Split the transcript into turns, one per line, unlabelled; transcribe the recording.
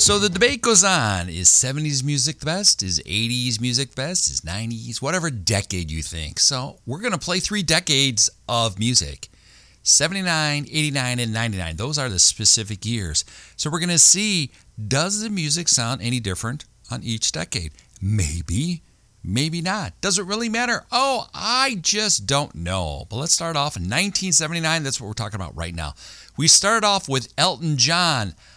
So the debate goes on. Is 70s music the best? Is 80s music the best? Is 90s? Whatever decade you think. So we're going to play 3 decades of music. 79, 89, and 99. Those are the specific years. So we're going to see, does the music sound any different on each decade? Maybe, maybe not. Does it really matter? Oh, I just don't know. But let's start off in 1979. That's what we're talking about right now. We started off with Elton John.